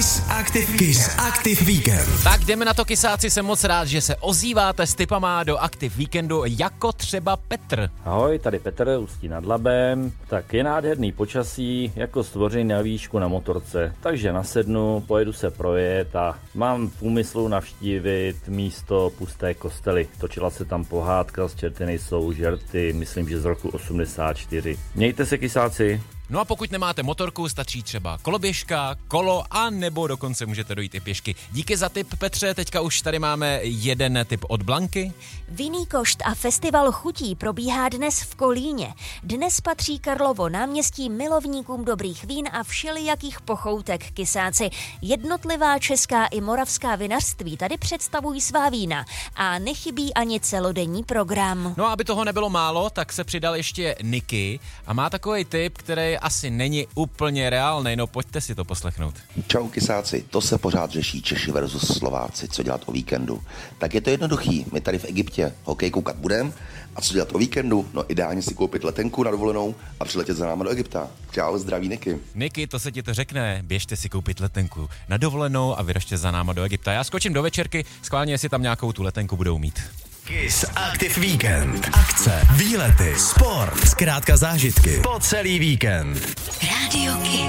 Kiss Active Weekend. Tak jdeme na to, kysáci, jsem moc rád, že se ozýváte s tipama do Active Weekendu, jako třeba Petr. Ahoj, tady Petr, Ústí nad Labem. Tak je nádherný počasí, jako stvoření na výšku na motorce. Takže nasednu, pojedu se projet a mám v úmyslu navštívit místo Pusté kostely. Točila se tam pohádka Z čerty nejsou žerty, myslím, že z roku 84. Mějte se, kysáci. No a pokud nemáte motorku, stačí třeba koloběžka, kolo a nebo dokonce můžete dojít i pěšky. Díky za tip, Petře, teďka už tady máme jeden tip od Blanky. Vinný košt a festival chutí probíhá dnes v Kolíně. Dnes patří Karlovo náměstí milovníkům dobrých vín a všelijakých pochoutek, kysáci. Jednotlivá česká i moravská vinařství tady představují svá vína a nechybí ani celodenní program. No a aby toho nebylo málo, tak se přidal ještě Niky a má takový tip, který asi není úplně reálný, no pojďte si to poslechnout. Čau, kysáci, to se pořád řeší Češi versus Slováci, co dělat o víkendu. Tak je to jednoduchý, my tady v Egyptě hokej koukat budeme a co dělat o víkendu? No ideálně si koupit letenku na dovolenou a přiletět za náma do Egypta. Čau, zdraví Niky. Niky, to se ti to řekne, běžte si koupit letenku na dovolenou a vyražte za náma do Egypta. Já skočím do večerky, schválně, jestli tam nějakou tu letenku budou mít. Kiss Active Weekend. Akce, výlety, sport, zkrátka zážitky po celý víkend. Radio Kiss.